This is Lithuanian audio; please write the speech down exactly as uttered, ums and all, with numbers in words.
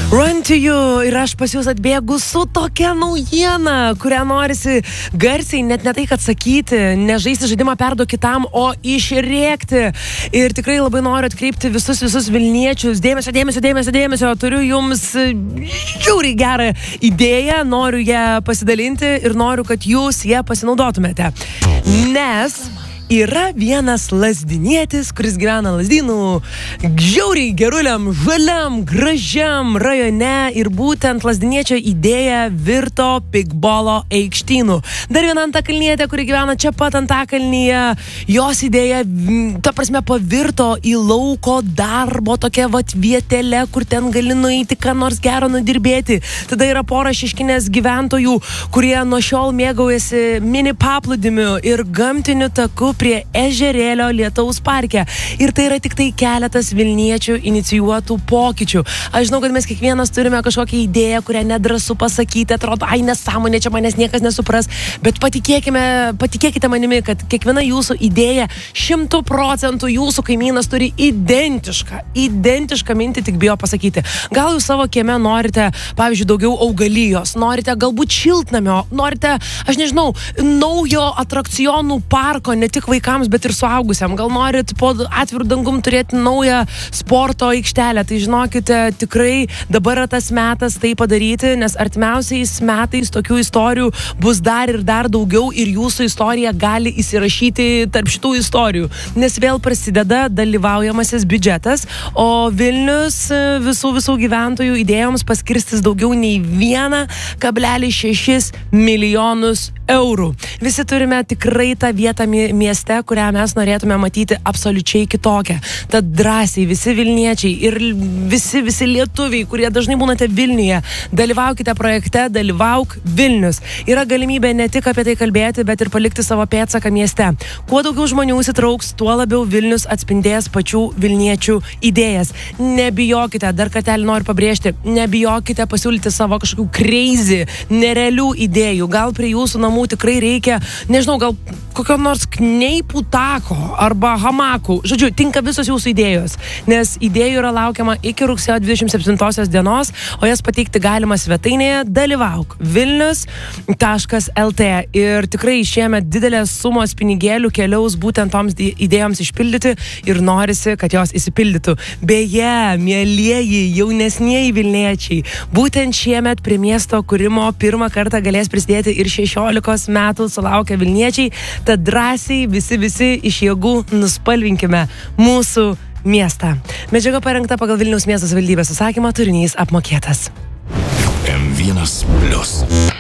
Run to you ir aš pas jūs atbėgu su tokia naujiena, kurią norisi garsiai, net ne tai, kad sakyti, nežaisti žaidimą perduoti kitam, o išrėkti. Ir tikrai labai noriu atkreipti visus, visus Vilniečius. Dėmesio, dėmesio, dėmesio, dėmesio. Turiu jums žiauriai gerą idėją, noriu ją pasidalinti ir noriu, kad jūs ją pasinaudotumėte. Nes yra vienas lazdinietis, kuris gyvena Lazdynų žiauriai geruliam, žaliam, gražiam rajone ir būtent lazdiniečio idėja virto pikbolo aikštynu. Dar viena antakalnietė, kuri gyvena čia pat antakalnyje, jos idėja, ta prasme, pavirto į lauko darbo tokia vat vietelė, kur ten gali nueiti, ką nors gero nudirbėti. Tada yra pora Šeškinės gyventojų, kurie nuo šiol mėgaujasi mini paplūdimiu ir gamtiniu taku prie ežerėlio Lietaus parke. Ir tai yra tik tai keletas Vilniečių inicijuotų pokyčių. Aš žinau, kad mes kiekvienas turime kažkokią idėją, kurią nedrąsu pasakyti, atrodo, ai nesąmonė, čia manęs niekas nesupras, bet patikėkime, patikėkite manimi, kad kiekviena jūsų idėja šimtų procentų jūsų kaimynas turi identišką, identišką mintį, tik bijo pasakyti. Gal jūs savo kieme norite, pavyzdžiui, daugiau augalijos, norite galbūt šiltnamio, norite, aš nežinau, naujo atrakcionų parko, ne tik vaikams, bet ir suaugusiam. Gal norit po atvirų dangum turėti naują sporto aikštelę. Tai žinokite, tikrai dabar yra tas metas tai padaryti, nes artimiausiais metais tokių istorijų bus dar ir dar daugiau ir jūsų istorija gali įsirašyti tarp šitų istorijų. Nes vėl prasideda dalyvaujamasis biudžetas, o Vilnius visų visų gyventojų idėjoms paskirstis daugiau nei vieną kablelis šešis milijonus eurų. Visi turime tikrai tą vietą mieste, kurią mes norėtume matyti absoliučiai kitokią. Tad drąsiai visi Vilniečiai ir visi, visi lietuviai, kurie dažnai būnate Vilniuje, dalyvaukite projekte Dalyvauk Vilnius. Yra galimybė ne tik apie tai kalbėti, bet ir palikti savo pėdsaką mieste. Kuo daugiau žmonių įsitrauks, tuo labiau Vilnius atspindės pačių Vilniečių idėjas. Nebijokite, dar kartelį noriu pabrėžti, nebijokite pasiūlyti savo kažkokių crazy, nerealių idėjų. Gal prie jūsų namų tikrai reikia, nežinau, gal kokio nors kneipų tako arba hamakų. Žodžiu, tinka visos jūsų idėjos, nes idėjų yra laukiama iki rugsėjo dvidešimt septintosios dienos, o jas pateikti galima svetainėje dalyvauk vilnius taškas lt. Ir tikrai šiemet didelės sumos pinigėlių keliaus būtent toms idėjoms išpildyti ir norisi, kad jos įsipildytų. Beje, mielieji jaunesnieji Vilniečiai, būtent šiemet prie miesto kūrimo pirmą kartą galės prisidėti ir šešiolikos metų sulaukę Vilniečiai. Tad drąsiai visi, visi iš jėgų nuspalvinkime mūsų miestą. Medžiaga parengta pagal Vilniaus miesto savivaldybės užsakymą, turinys apmokėtas. M vienas plius.